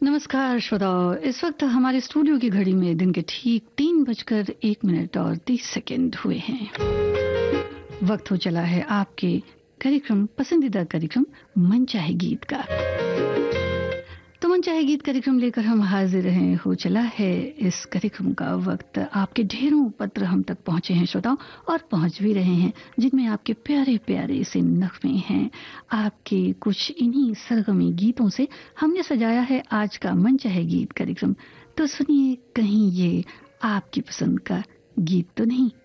नमस्कार श्रोताओं, इस वक्त हमारे स्टूडियो की घड़ी में दिन के ठीक 3:01 और 30 सेकंड हुए हैं। वक्त हो चला है आपके कार्यक्रम, पसंदीदा कार्यक्रम मन चाहे गीत का। तो मन चाहे गीत कार्यक्रम लेकर हम हाजिर हैं। हो चला है इस कार्यक्रम का वक्त। आपके ढेरों पत्र हम तक पहुंचे हैं श्रोताओं, और पहुंच भी रहे हैं, जिनमें आपके प्यारे प्यारे से नगमे हैं। आपके कुछ इन्हीं सरगमी गीतों से हमने सजाया है आज का मन चाहे गीत कार्यक्रम। तो सुनिए, कहीं ये आपकी पसंद का गीत तो नहीं।